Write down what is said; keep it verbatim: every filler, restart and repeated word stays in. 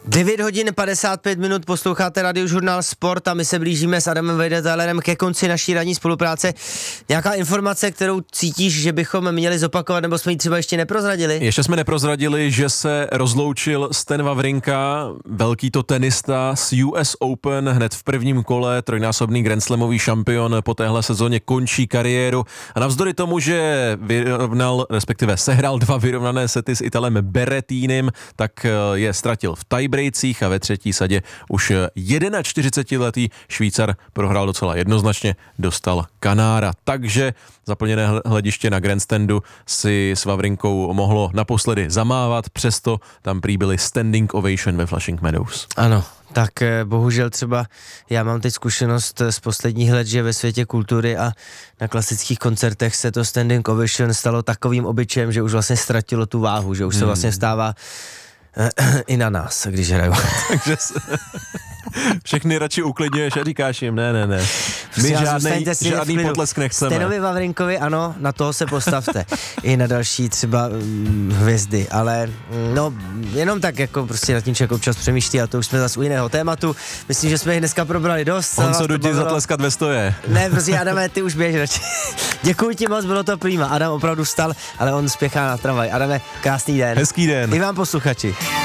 devět hodin padesát pět minut, posloucháte Radiožurnál Sport a my se blížíme s Adamem Weideltailerem ke konci naší ranní spolupráce. Nějaká informace, kterou cítíš, že bychom měli zopakovat, nebo jsme ji třeba ještě neprozradili? Ještě jsme neprozradili, že se rozloučil Stan Wawrinka, velký to tenista z U S Open, hned v prvním kole, trojnásobný Grand Slamový šampion po téhle sezóně končí kariéru a navzdory tomu, že vyrovnal, respektive sehrál dva vyrovnané sety s Italem Berrettinem, tak je ztratil v tiebreakích a ve třetí sadě už čtyřicetiletý Švýcar prohrál docela jednoznačně, dostal Kanára. Takže zaplněné hlediště na grandstandu si s Wawrinkou mohlo naposledy zamávat, přesto tam prý byly standing ovation ve Flushing Meadows. Ano. Tak bohužel třeba já mám teď zkušenost z posledních let, že ve světě kultury a na klasických koncertech se to standing ovation stalo takovým obyčejem, že už vlastně ztratilo tu váhu, že už se vlastně stává i na nás, když hraju. Takže všechny radši uklidňuješ a říkáš jim, ne, ne, ne. My žádný, žádný potlesk nechceme. Stanovi Wawrinkovi, ano, na toho se postavte. I na další třeba hm, hvězdy, ale no, jenom tak jako prostě nad tím člověk občas přemýšlí a to už jsme zase u jiného tématu. Myslím, že jsme jich dneska probrali dost. Honzo, jdu ti zatleskat ve stoje. Ne, prostě Adame, ty už běž radši. Děkuji ti moc, bylo to prima. Adam opravdu vstal, ale on spěchá na tramvaj. Adame, krásný den. Hezký den. I vám posluchači.